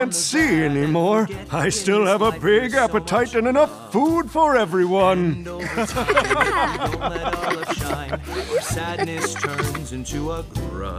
can't see anymore. I still have a big appetite and enough food for everyone. Don't let all of shine. Sadness turns into a grudge.